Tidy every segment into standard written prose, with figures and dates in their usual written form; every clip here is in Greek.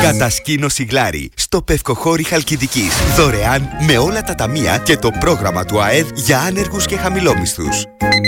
Κατασκήνωση Γλάρι στο Πευκοχώρι Χαλκιδικής. Δωρεάν με όλα τα ταμεία και το πρόγραμμα του ΑΕΔ για άνεργους και χαμηλόμισθους.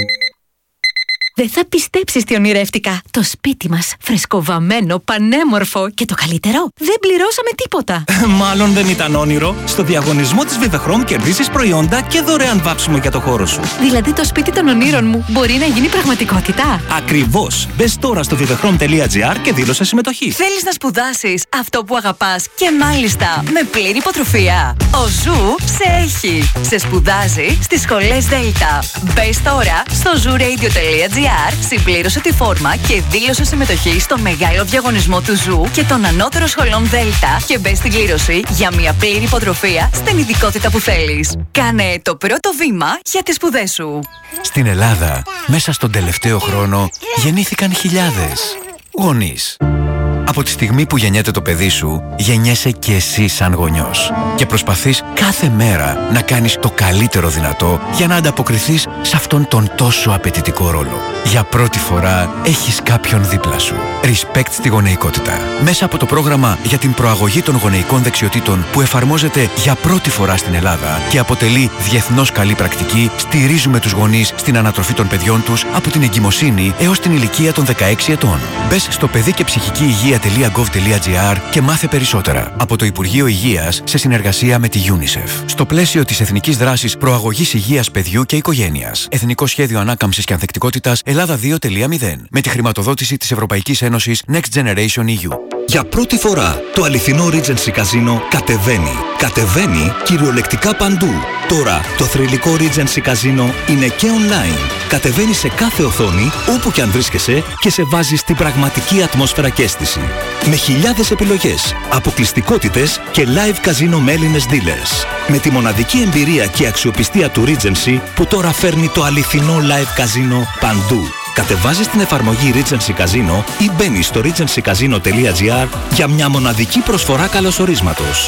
Δεν θα πιστέψεις τι ονειρεύτηκα. Το σπίτι μας, φρεσκοβαμμένο, πανέμορφο και το καλύτερο, δεν πληρώσαμε τίποτα. Μάλλον δεν ήταν όνειρο. Στο διαγωνισμό της Vivechrom κερδίσεις προϊόντα και δωρεάν βάψιμο για το χώρο σου. Δηλαδή το σπίτι των ονείρων μου μπορεί να γίνει πραγματικότητα. Ακριβώς. Μπες τώρα στο vivechrom.gr και δήλωσε συμμετοχή. Θέλεις να σπουδάσεις αυτό που αγαπάς και μάλιστα με πλήρη υποτροφία? Ο Ζου σε έχει. Σε σπουδάζει στις σχολές Δέλτα. Μπες τώρα στο zuradio.gr, συμπλήρωσε τη φόρμα και δήλωσε συμμετοχή στο μεγάλο διαγωνισμό του Ζου και των ανώτερων σχολών Δέλτα και μπες στην κλήρωση για μια πλήρη υποτροφία στην ειδικότητα που θέλεις. Κάνε το πρώτο βήμα για τις σπουδές σου. Στην Ελλάδα, μέσα στον τελευταίο χρόνο, γεννήθηκαν χιλιάδες γονείς. Από τη στιγμή που γεννιέται το παιδί σου, γεννιέσαι και εσύ σαν γονιός. Και προσπαθείς κάθε μέρα να κάνεις το καλύτερο δυνατό για να ανταποκριθείς σε αυτόν τον τόσο απαιτητικό ρόλο. Για πρώτη φορά έχεις κάποιον δίπλα σου. Respect στη γονεϊκότητα. Μέσα από το πρόγραμμα για την προαγωγή των γονεϊκών δεξιοτήτων που εφαρμόζεται για πρώτη φορά στην Ελλάδα και αποτελεί διεθνώς καλή πρακτική, στηρίζουμε τους γονείς στην ανατροφή των παιδιών τους από την εγκυμοσύνη έως την ηλικία των 16 ετών. Μπες στο παιδί και ψυχική υγεία.gov.gr και μάθε περισσότερα. Από το Υπουργείο Υγείας σε συνεργασία με τη UNICEF. Στο πλαίσιο της Εθνικής Δράσης Προαγωγής Υγείας Παιδιού και Οικογένειας. Εθνικό Σχέδιο Ανάκαμψης και Ανθεκτικότητας Ελλάδα 2.0. Με τη χρηματοδότηση της Ευρωπαϊκής Ένωσης Next Generation EU. Για πρώτη φορά το αληθινό Regency Casino κατεβαίνει. Κατεβαίνει κυριολεκτικά παντού. Τώρα το θρυλικό Regency Casino είναι και online. Κατεβαίνει σε κάθε οθόνη, όπου και αν βρίσκεσαι, και σε βάζει στην πραγματική ατμόσφαιρα και αίσθηση. Με χιλιάδες επιλογές, αποκλειστικότητες και live casino με Έλληνες dealers. Με τη μοναδική εμπειρία και αξιοπιστία του Regency που τώρα φέρνει το αληθινό live casino παντού. Κατεβάζεις την εφαρμογή Regency Casino ή μπαίνεις στο regencycasino.gr για μια μοναδική προσφορά καλωσορίσματος.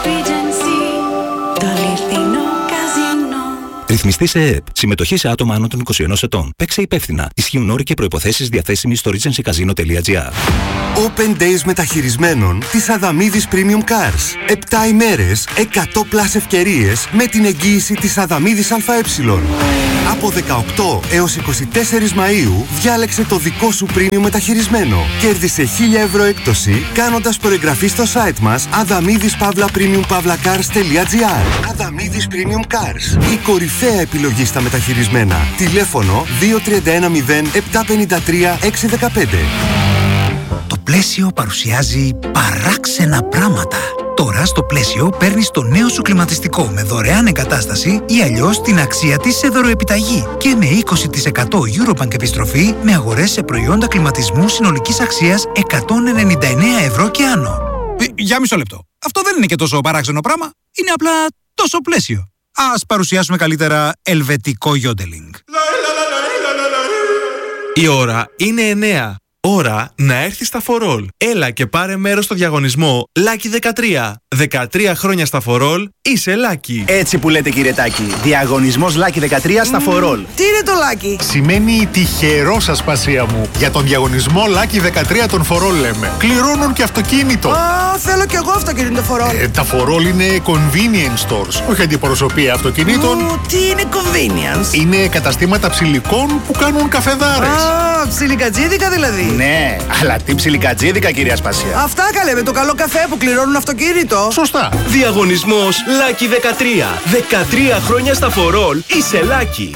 Regency, το αληθινό καζίνο. Ρυθμιστή σε ΕΕΠ. Συμμετοχή σε άτομα άνω των 21 ετών. Παίξε υπεύθυνα. Ισχύουν όροι και προϋποθέσεις διαθέσιμοι στο regencycasino.gr. Open Days μεταχειρισμένων της Αδαμίδης Premium Cars. 7 ημέρες, 100 πλάς ευκαιρίες με την εγγύηση της Αδαμίδης ΑΕ. Από 18 έως 24 Μαΐου διάλεξε το δικό σου premium μεταχειρισμένο. Κέρδισε 1.000 ευρώ έκπτωση κάνοντας προεγγραφή στο site μας adamidis-premium-cars.gr. Αδαμίδης Premium Cars. Η κορυφαία επιλογή στα μεταχειρισμένα. Τηλέφωνο 2390 753 615. Το Πλαίσιο παρουσιάζει παράξενα πράγματα. Τώρα στο Πλαίσιο παίρνεις το νέο σου κλιματιστικό με δωρεάν εγκατάσταση ή αλλιώς την αξία της σε δωροεπιταγή και με 20% Eurobank επιστροφή με αγορές σε προϊόντα κλιματισμού συνολικής αξίας 199 ευρώ και άνω. Για μισό λεπτό. Αυτό δεν είναι και τόσο παράξενο πράγμα. Είναι απλά τόσο Πλαίσιο. Ας παρουσιάσουμε καλύτερα ελβετικό γιόντελινγκ. Η ώρα είναι 9. Ώρα να έρθεις στα For All. Έλα και πάρε μέρος στο διαγωνισμό Lucky 13. 13 χρόνια στα For All, είσαι Lucky. Έτσι που λέτε, κύριε Τάκη. Διαγωνισμός Lucky 13 στα For All. Τι είναι το Lucky? Σημαίνει τυχερό, ασπασία μου. Για τον διαγωνισμό Lucky 13 των For All λέμε. Κληρώνουν και αυτοκίνητο. Θέλω κι εγώ αυτοκίνητο For All. Τα For All είναι convenience stores, όχι αντιπροσωπεία αυτοκινήτων. Τι είναι convenience? Είναι καταστήματα ψηλικών που κάνουν καφεδάρες. Ψιλικατζίδικα δηλαδή. Ναι, αλλά τι ψιλικατζίδικα, κυρία Σπασία. Αυτά καλέ, με το καλό καφέ που κληρώνουν αυτοκίνητο. Σωστά. Διαγωνισμός Lucky 13. 13 χρόνια στα For All, είσαι Lucky.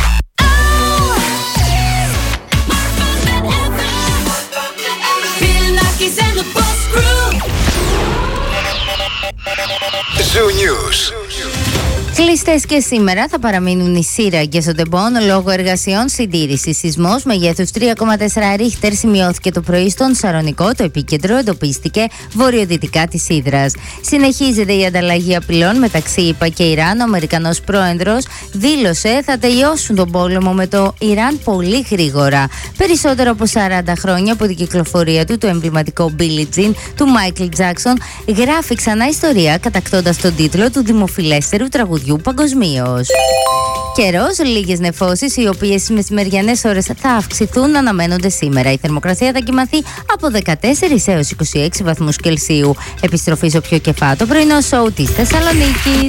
Zoo News. Κλειστές και σήμερα θα παραμείνουν οι σύραγγες στο Τεμπόν λόγω εργασιών συντήρησης. Σεισμός μεγέθους 3,4 ρίχτερ σημειώθηκε το πρωί στον Σαρονικό. Το επίκεντρο εντοπίστηκε βορειοδυτικά της Ύδρας. Συνεχίζεται η ανταλλαγή απειλών μεταξύ ΗΠΑ και Ιράν. Ο Αμερικανός πρόεδρος δήλωσε θα τελειώσουν τον πόλεμο με το Ιράν πολύ γρήγορα. Περισσότερο από 40 χρόνια από την κυκλοφορία του, το εμβληματικό Billie Jean του Michael Jackson γράφει ξανά ιστορία, κατακτώντας τον τίτλο του δημοφιλέστερου τραγουδιού παγκοσμίως. Καιρός, λίγες νεφώσεις, οι οποίες στις μεσημεριανές ώρες θα αυξηθούν, αναμένονται σήμερα. Η θερμοκρασία θα κοιμαθεί από 14 έως 26 βαθμούς Κελσίου. Επιστροφή στο πιο κεφάτο πρωινό σοου της Θεσσαλονίκης.